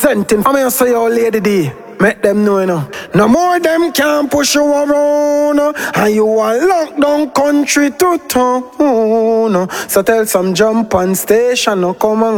representing. I'm here say your lady D. Make them know, you know. No more them can push you around, and you are locked down country to town. So tell some jump on station, come on.